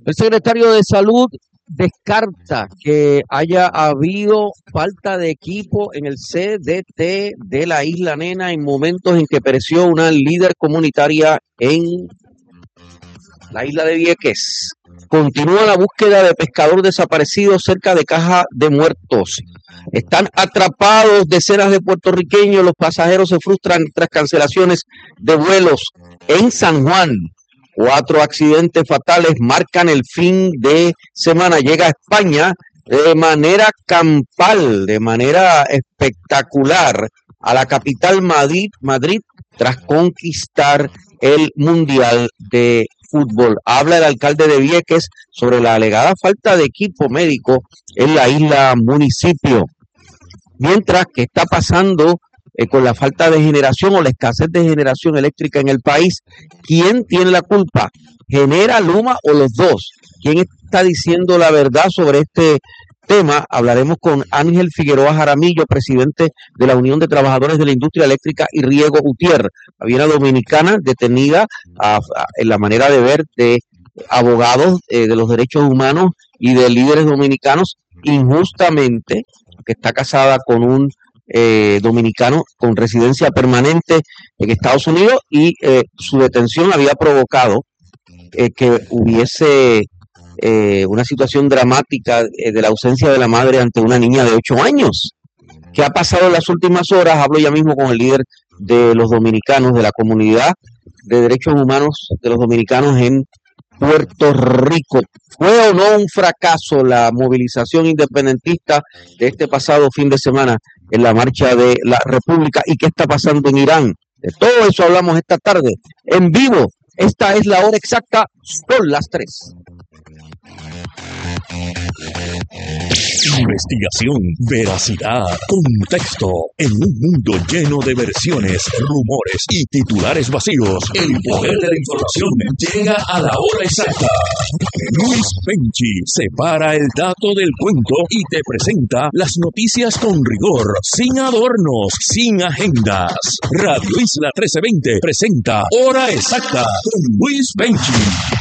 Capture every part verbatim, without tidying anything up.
El secretario de Salud descarta que haya habido falta de equipo en el C D T de la Isla Nena en momentos en que pereció una líder comunitaria en la isla de Vieques. Continúa la búsqueda de pescador desaparecido cerca de Caja de Muertos. Están atrapados decenas de puertorriqueños. Los pasajeros se frustran tras cancelaciones de vuelos en San Juan. Cuatro accidentes fatales marcan el fin de semana. Llega a España de manera campal, de manera espectacular, a la capital Madrid, Madrid tras conquistar el Mundial de Fútbol. Habla el alcalde de Vieques sobre la alegada falta de equipo médico en la isla municipio. Mientras que está pasando eh, con la falta de generación o la escasez de generación eléctrica en el país, ¿quién tiene la culpa? ¿Genera Luma o los dos? ¿Quién está diciendo la verdad sobre este tema? Hablaremos con Ángel Figueroa Jaramillo, presidente de la Unión de Trabajadores de la Industria Eléctrica y Riego UTIER. Había una dominicana detenida a, a, en la manera de ver de abogados eh, de los derechos humanos y de líderes dominicanos injustamente, que está casada con un eh, dominicano con residencia permanente en Estados Unidos, y eh, su detención había provocado eh, que hubiese Eh, una situación dramática eh, de la ausencia de la madre ante una niña de ocho años. ¿Qué ha pasado en las últimas horas? Hablo ya mismo con el líder de los dominicanos, de la comunidad de derechos humanos de los dominicanos en Puerto Rico. ¿Fue o no un fracaso la movilización independentista de este pasado fin de semana en la marcha de la República? ¿Y qué está pasando en Irán? De todo eso hablamos esta tarde, en vivo. Esta es la hora exacta, son las tres. Investigación, veracidad, contexto. En un mundo lleno de versiones, rumores y titulares vacíos, el poder de la información llega a la hora exacta. Luis Penchi separa el dato del cuento y te presenta las noticias con rigor, sin adornos, sin agendas. Radio Isla trece veinte presenta Hora Exacta con Luis Penchi.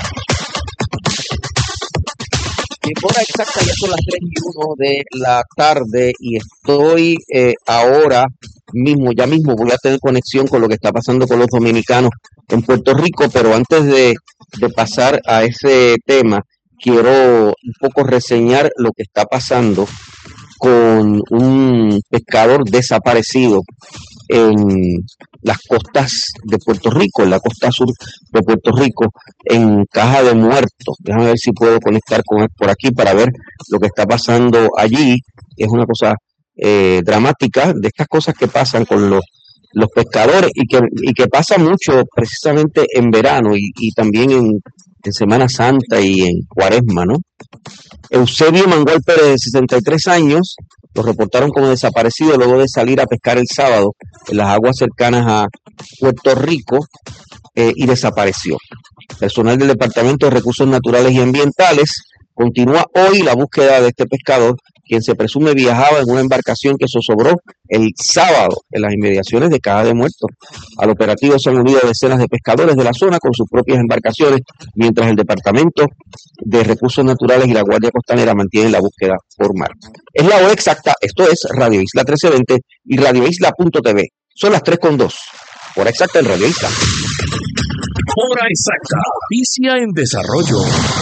Hora exacta, ya son las tres y uno de la tarde y estoy eh, ahora mismo, ya mismo voy a tener conexión con lo que está pasando con los dominicanos en Puerto Rico, pero antes de, de pasar a ese tema, quiero un poco reseñar lo que está pasando con un pescador desaparecido en las costas de Puerto Rico, en la costa sur de Puerto Rico, en Caja de Muertos. Déjame ver si puedo conectar con él por aquí para ver lo que está pasando allí. Es una cosa eh, dramática, de estas cosas que pasan con los, los pescadores y que, y que pasa mucho precisamente en verano y, y también en, en Semana Santa y en Cuaresma, ¿no? Eusebio Mangual Pérez, de sesenta y tres años, lo reportaron como desaparecido luego de salir a pescar el sábado en las aguas cercanas a Puerto Rico eh, y desapareció. Personal del Departamento de Recursos Naturales y Ambientales continúa hoy la búsqueda de este pescador, quien se presume viajaba en una embarcación que zozobró el sábado en las inmediaciones de Caja de Muertos. Al operativo se han unido decenas de pescadores de la zona con sus propias embarcaciones, mientras el Departamento de Recursos Naturales y la Guardia Costanera mantienen la búsqueda por mar. Es la hora exacta, esto es Radio Isla trece veinte y Radio Isla punto t v. Son las tres con dos. Hora exacta en Radio Isla. Hora exacta. Noticia en desarrollo.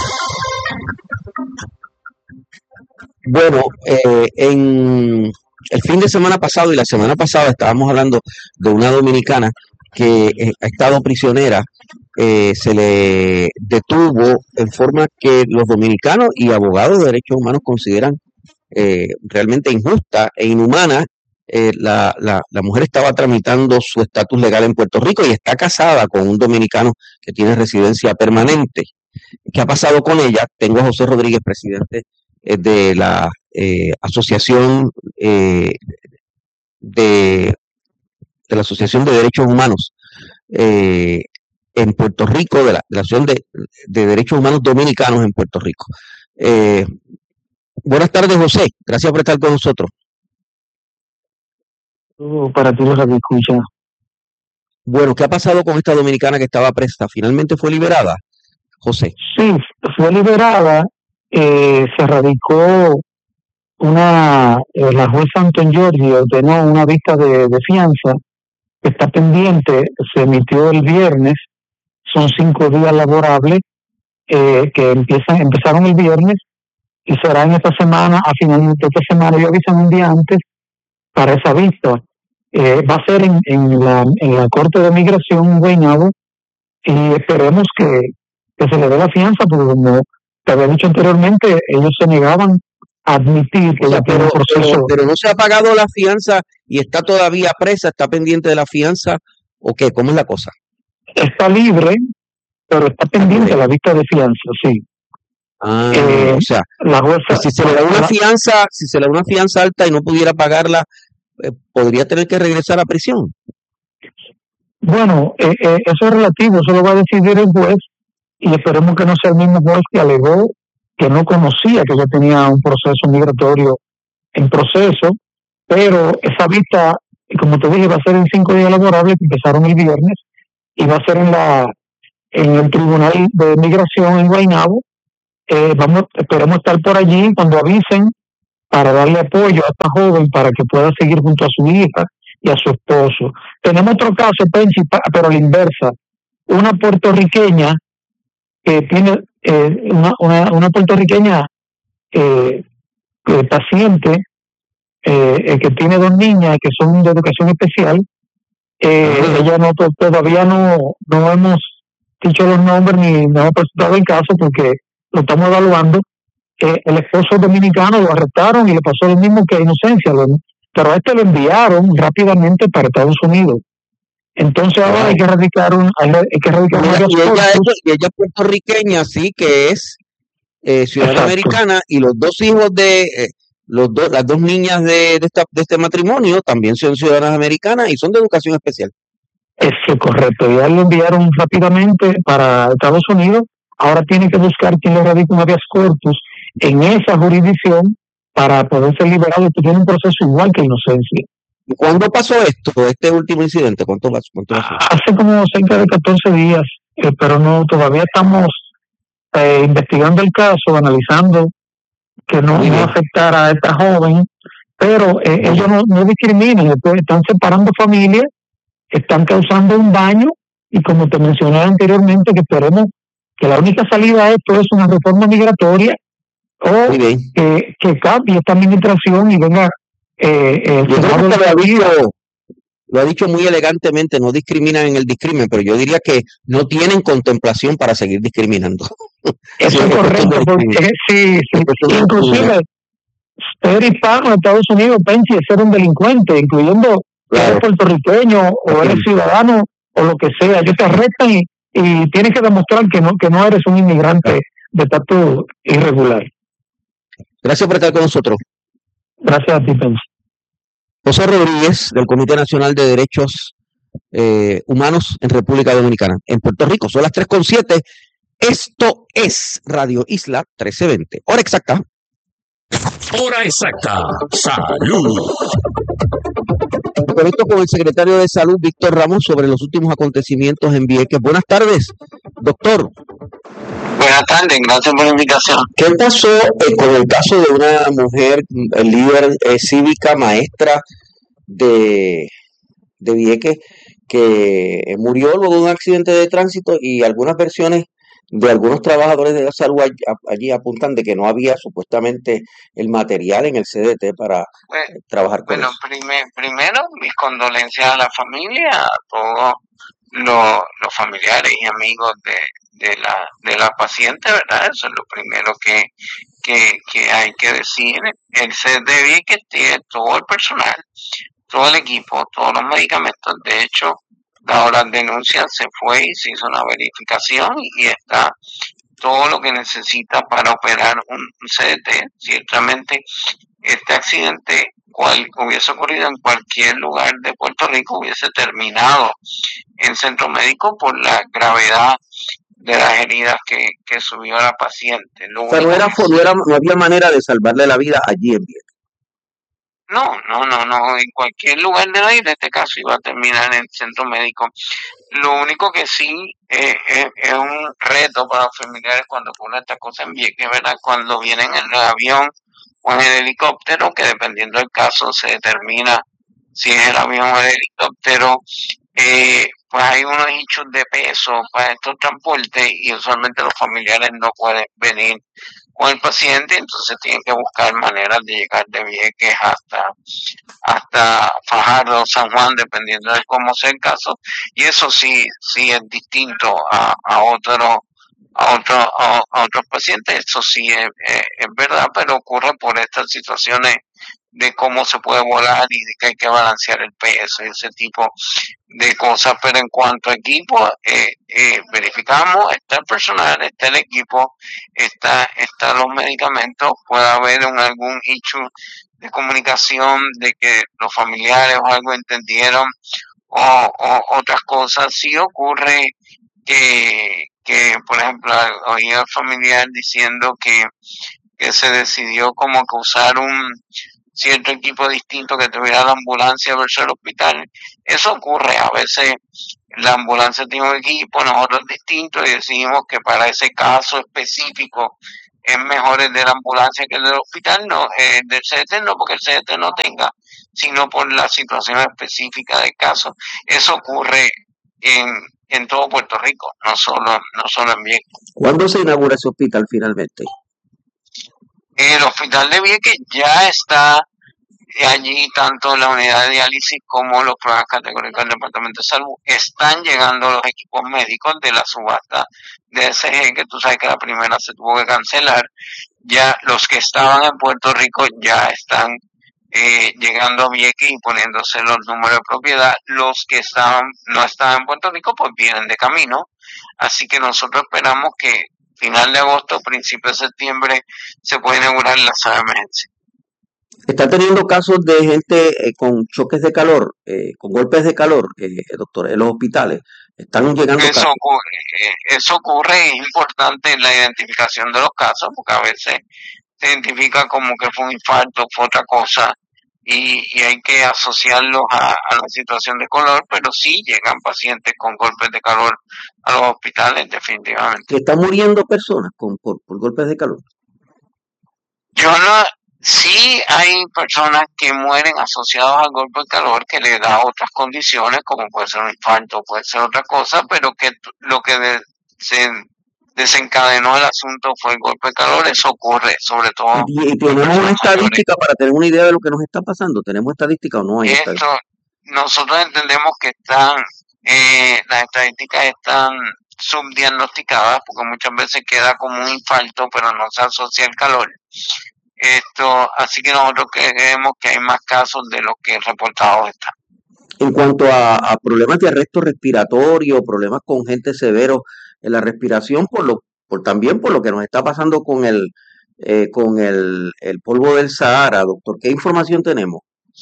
Bueno, eh, en el fin de semana pasado y la semana pasada estábamos hablando de una dominicana que eh, ha estado prisionera. Eh, se le detuvo en forma que los dominicanos y abogados de derechos humanos consideran eh, realmente injusta e inhumana. Eh, la, la, la mujer estaba tramitando su estatus legal en Puerto Rico y está casada con un dominicano que tiene residencia permanente. ¿Qué ha pasado con ella? Tengo a José Rodríguez, presidente eh, de la eh, asociación eh, de, de la Asociación de Derechos Humanos eh, en Puerto Rico, de la, de la Asociación de, de Derechos Humanos Dominicanos en Puerto Rico. Eh, buenas tardes, José. Gracias por estar con nosotros. Para ti, los que escucha. Bueno, ¿qué ha pasado con esta dominicana que estaba presa? ¿Finalmente fue liberada? José. Sí, fue liberada, eh, se radicó una, eh, la jueza Anton Giorgi ordenó una vista de, de fianza que está pendiente, se emitió el viernes, son cinco días laborables eh, que empiezan, empezaron el viernes y será en esta semana, a finales de esta semana, yo avisan un día antes para esa vista. Eh, va a ser en, en, la, en la Corte de Migración en Guaynabo y esperemos que, que se le dé la fianza, porque como te había dicho anteriormente, ellos se negaban a admitir que O sea, ella tiene pero, un proceso. pero, pero no se ha pagado la fianza y está todavía presa, está pendiente de la fianza, ¿o qué? ¿Cómo es la cosa? Está libre, pero está pendiente de la vista de fianza, sí. Ah, Eh, o sea, la jueza, que si se le da una la- fianza, si se le da una fianza alta y no pudiera pagarla, eh, podría tener que regresar a prisión. bueno, eh, eh, eso es relativo, eso lo va a decidir el juez y esperemos que no sea el mismo juez que alegó que no conocía que ella tenía un proceso migratorio en proceso, pero esa vista, como te dije, va a ser en cinco días laborables que empezaron el viernes y va a ser en la en el Tribunal de Migración en Guaynabo. Eh, vamos, esperemos estar por allí cuando avisen para darle apoyo a esta joven para que pueda seguir junto a su hija y a su esposo. Tenemos otro caso, Penchi, pero a la inversa. Una puertorriqueña que tiene, eh, una, una, una puertorriqueña eh, eh, paciente eh, que tiene dos niñas que son de educación especial. Eh, Ajá. ella no todavía no, no hemos dicho los nombres ni no hemos presentado el caso porque lo estamos evaluando. Eh, el esposo dominicano lo arrestaron y le pasó lo mismo que a Inocencia, lo, pero a este lo enviaron rápidamente para Estados Unidos. Entonces ahora Wow. hay que radicar un, hay, hay que radicar Y ella, varios y ella es, corpus. y ella es puertorriqueña, sí, que es eh, ciudadana Exacto. americana, y los dos hijos de eh, los dos, las dos niñas de, de, esta, de este matrimonio también son ciudadanas americanas y son de educación especial. Eso es correcto. Ya lo enviaron rápidamente para Estados Unidos. Ahora tiene que buscar quién le radica un habeas corpus en esa jurisdicción para poder ser liberado. Esto tiene un proceso igual que Inocencia. ¿Y cuándo pasó esto, este último incidente? ¿Cuánto pasó? ¿Cuánto pasó? Hace como cerca de catorce días, eh, pero no, todavía estamos eh, investigando el caso, analizando que no, no afectara a esta joven, pero eh, ellos no, no discriminan, después están separando familias, están causando un daño y como te mencioné anteriormente, que esperemos que la única salida a esto es una reforma migratoria o que, que cambie esta administración y venga eh, el Yo creo Senado que de la lo, ha vida. dicho, lo ha dicho muy elegantemente, no discriminan en el discrimen, pero yo diría que no tienen contemplación para seguir discriminando. Eso es correcto, porque sí, sí. Inclusive ser hispano en Estados Unidos, Pensi, es ser un delincuente, incluyendo que eres puertorriqueño o eres ciudadano o lo que sea. Ellos te arrestan y, y tienes que demostrar que no que no eres un inmigrante de estatus irregular. Gracias por estar con nosotros. Gracias a ti, Pensi. José Rodríguez, del Comité Nacional de Derechos eh, Humanos en República Dominicana. En Puerto Rico son las tres con siete. Esto es Radio Isla trece veinte. Hora exacta. Hora exacta. Salud. Conecto con el secretario de Salud, Víctor Ramos, sobre los últimos acontecimientos en Vieques. Buenas tardes, doctor. Buenas tardes, gracias por la invitación. ¿Qué pasó eh, con el caso de una mujer, el líder eh, cívica, maestra de, de Vieques, que murió luego de un accidente de tránsito y algunas versiones de algunos trabajadores de la salud allí, allí apuntan de que no había supuestamente el material en el C D T para bueno, eh, trabajar con bueno, eso? Primer, primero, mis condolencias a la familia, a todos los, los familiares y amigos de, de, la, de la paciente, ¿verdad? Eso es lo primero que, que, que hay que decir. El C D T que tiene todo el personal, todo el equipo, todos los medicamentos. De hecho, dado las denuncias, se fue y se hizo una verificación y está todo lo que necesita para operar un C D T. Ciertamente, este accidente, cual hubiese ocurrido en cualquier lugar de Puerto Rico, hubiese terminado en centro médico por la gravedad de las heridas que, que subió la paciente. Lo o sea, no, era, no, era, no había manera de salvarle la vida allí en Vieques. No, no, no, no, en cualquier lugar de la isla, en este caso iba a terminar en el centro médico. Lo único que sí eh, es, es un reto para los familiares cuando ocurre esta cosa en Vieques, ¿verdad? Cuando vienen en el avión o en el helicóptero, que dependiendo del caso se determina si es el avión o el helicóptero, eh, pues hay unos hechos de peso para estos transportes y usualmente los familiares no pueden venir con el paciente, entonces tienen que buscar maneras de llegar de Vieques hasta, hasta Fajardo, San Juan, dependiendo de cómo sea el caso, y eso sí, sí es distinto a, a otros a otro, a, a otros pacientes, eso sí es, es, es verdad, pero ocurre por estas situaciones de cómo se puede volar y de que hay que balancear el peso y ese tipo de cosas. Pero en cuanto a equipo, eh, eh, verificamos, está el personal, está el equipo, está, está los medicamentos, puede haber un, algún issue de comunicación de que los familiares o algo entendieron o, o otras cosas. Sí ocurre que, que por ejemplo, oí al familiar diciendo que, que se decidió como que usar un cierto equipo distinto que tuviera la ambulancia versus el hospital. Eso ocurre, a veces la ambulancia tiene un equipo, nosotros distintos, y decidimos que para ese caso específico es mejor el de la ambulancia que el del hospital, no, el del C D T no, porque el C D T no tenga, sino por la situación específica del caso. Eso ocurre en, en todo Puerto Rico, no solo, no solo en Vieques. ¿Cuándo se inaugura ese hospital finalmente? El hospital de Vieques ya está allí, tanto la unidad de diálisis como los programas categóricos del Departamento de Salud. Están llegando los equipos médicos de la subasta de E S G, que tú sabes que la primera se tuvo que cancelar. Ya los que estaban en Puerto Rico ya están eh, llegando a Vieques y poniéndose los números de propiedad. Los que estaban no estaban en Puerto Rico pues vienen de camino. Así que nosotros esperamos que final de agosto, principio de septiembre, se puede inaugurar la sala de emergencia. ¿Está teniendo casos de gente eh, con choques de calor, eh, con golpes de calor, eh, doctor, en los hospitales? ¿Están llegando eso casos? Ocurre, eh, eso ocurre, es importante la identificación de los casos, porque a veces se identifica como que fue un infarto, fue otra cosa, y, y hay que asociarlos a, a la situación de calor, pero sí llegan pacientes con golpes de calor a los hospitales, definitivamente. ¿Están muriendo personas con, por, por golpes de calor? Yo no, sí hay personas que mueren asociadas al golpe de calor que le da otras condiciones, como puede ser un infarto, puede ser otra cosa, pero que lo que de, se desencadenó el asunto fue el golpe de calor. Eso ocurre, sobre todo. ¿Y, y tenemos una estadística para tener una idea de lo que nos está pasando? ¿Tenemos estadística o no hay Esto, estadística? Nosotros entendemos que están, eh, las estadísticas están subdiagnosticadas, porque muchas veces queda como un infarto, pero no se asocia al calor. Esto, así que nosotros creemos que hay más casos de los que reportados están. En cuanto a, a problemas de arresto respiratorio, problemas con gente severos en la respiración, por lo, por también por lo que nos está pasando con el, eh, con el, el polvo del Sahara, doctor, ¿qué información tenemos?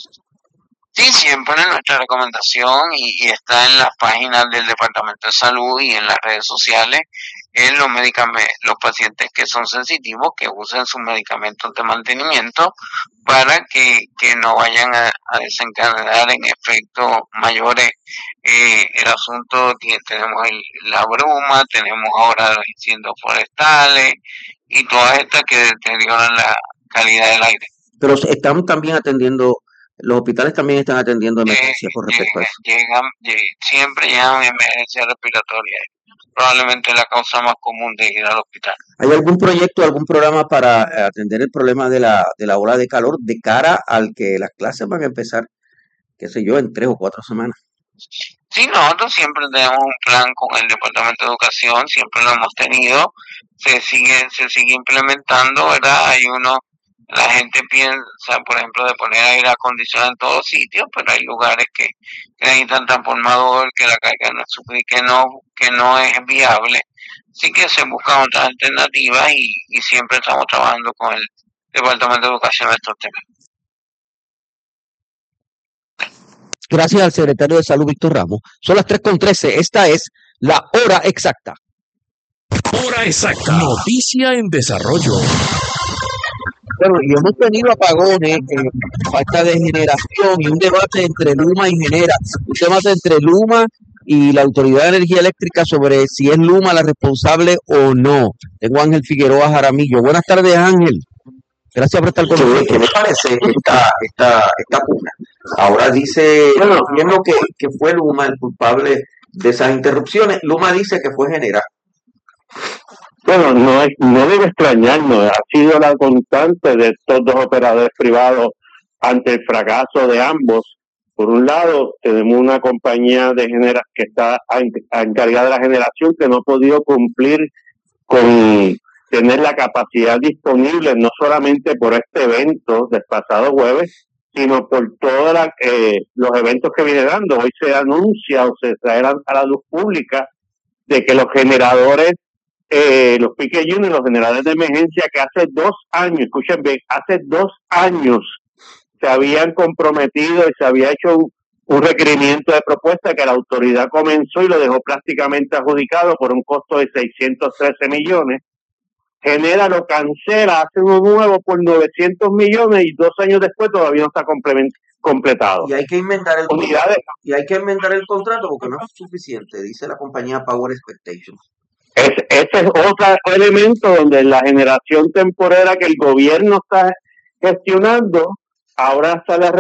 Sí, siempre en nuestra recomendación y, y está en las páginas del Departamento de Salud y en las redes sociales, en los medicamentos, los pacientes que son sensitivos, que usen sus medicamentos de mantenimiento para que, que no vayan a, a desencadenar en efectos mayores. Eh, el asunto, tenemos el, la bruma, tenemos ahora los incendios forestales y todas estas que deterioran la calidad del aire. Pero están también atendiendo, los hospitales también están atendiendo emergencias con respecto a eso. Llegan, llegan, siempre llegan emergencias respiratorias, probablemente la causa más común de ir al hospital. ¿Hay algún proyecto, algún programa para atender el problema de la, de la ola de calor de cara al que las clases van a empezar, qué sé yo, en tres o cuatro semanas? Sí, nosotros siempre tenemos un plan con el Departamento de Educación, siempre lo hemos tenido, se sigue, se sigue implementando, ¿verdad? Hay uno, la gente piensa, por ejemplo, de poner aire acondicionado en todos sitios, pero hay lugares que, que necesitan transformador, que la carga no es, que no, que no es viable. Así que se buscan otras alternativas y, y siempre estamos trabajando con el Departamento de Educación en estos temas. Gracias al secretario de Salud, Víctor Ramos. Son las tres con trece. Esta es la hora exacta. Hora exacta. Noticia en desarrollo. Bueno, y hemos tenido apagones, eh, falta de generación y un debate entre Luma y Genera, un debate entre Luma y la Autoridad de Energía Eléctrica sobre si es Luma la responsable o no. Tengo a Ángel Figueroa Jaramillo. Buenas tardes, Ángel. Gracias por estar con nosotros. ¿Qué le parece esta, esta, esta pugna? Ahora dice, bueno, viendo que, que fue Luma el culpable de esas interrupciones, Luma dice que fue Genera. Bueno, no, es, no debe extrañarnos, ha sido la constante de estos dos operadores privados ante el fracaso de ambos. Por un lado, tenemos una compañía de genera que está a, a encargada de la generación que no ha podido cumplir con tener la capacidad disponible, no solamente por este evento del pasado jueves, sino por todos eh, los eventos que viene dando. Hoy se anuncia o se trae a la luz pública de que los generadores, eh, los pique units, los generadores de emergencia que hace dos años, escuchen bien, hace dos años se habían comprometido y se había hecho un, un requerimiento de propuesta que la autoridad comenzó y lo dejó prácticamente adjudicado por un costo de seiscientos trece millones. Genera, lo cancela, hace uno nuevo por novecientos millones y dos años después todavía no está completado. Y hay que inventar el contrato, y hay que inventar el contrato porque no es suficiente, dice la compañía Power Expectations. Es, ese es otro elemento donde la generación temporera que el gobierno está gestionando ahora sale a